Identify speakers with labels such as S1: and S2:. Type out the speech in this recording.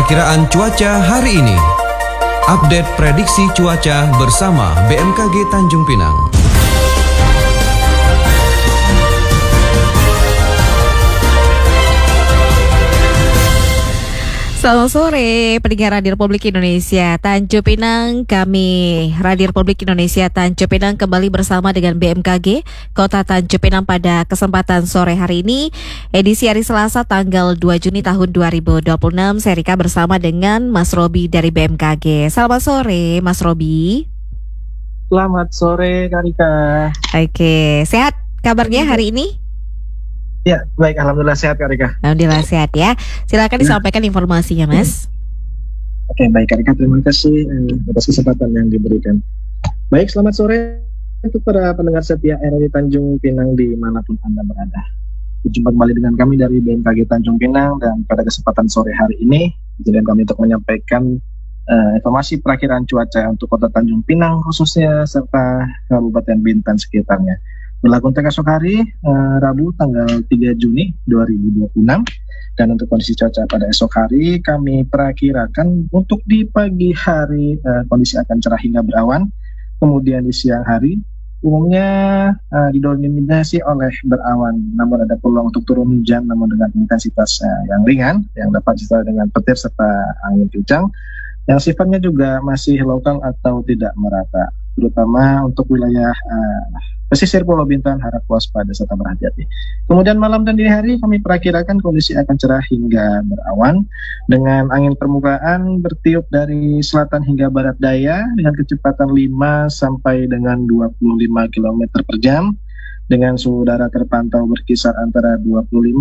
S1: Perakiraan cuaca hari ini. Update prediksi cuaca bersama BMKG Tanjung Pinang.
S2: Selamat sore, pendengar Radio Republik Indonesia Tanjung Pinang. Kami Radio Republik Indonesia Tanjung Pinang kembali bersama dengan BMKG Kota Tanjung Pinang pada kesempatan sore hari ini, edisi hari Selasa tanggal 2 Juni tahun 2026. Saya Rika bersama dengan Mas Robi dari BMKG. Selamat sore, Mas Robi.
S3: Selamat sore, Kak Rika.
S2: Oke, sehat kabarnya hari ini?
S3: Ya, baik. Alhamdulillah sehat, Kak Rika.
S2: Alhamdulillah sehat ya. Silakan disampaikan informasinya, Mas.
S3: Oke, baik, Kak Rika. Terima kasih atas kesempatan yang diberikan. Baik, selamat sore untuk para pendengar setia RRI Tanjung Pinang dimanapun Anda berada. Berjumpa kembali dengan kami dari BMKG Tanjung Pinang, dan pada kesempatan sore hari ini, izinkan kami untuk menyampaikan informasi perakiraan cuaca untuk Kota Tanjung Pinang khususnya serta Kabupaten Bintan sekitarnya. Berlaku untuk esok hari, Rabu tanggal 3 Juni 2026. Dan untuk kondisi cuaca pada esok hari, kami perakirakan untuk di pagi hari kondisi akan cerah hingga berawan. Kemudian di siang hari, umumnya didominasi oleh berawan. Namun ada peluang untuk turun hujan, namun dengan intensitas yang ringan, yang dapat disertai dengan petir serta angin kencang, yang sifatnya juga masih lokal atau tidak merata. Terutama untuk wilayah pesisir Pulau Bintan harap waspada serta berhati-hati. Kemudian malam dan dini hari kami perakirakan kondisi akan cerah hingga berawan dengan angin permukaan bertiup dari selatan hingga barat daya dengan kecepatan 5 sampai dengan 25 km per jam dengan suhu udara terpantau berkisar antara 25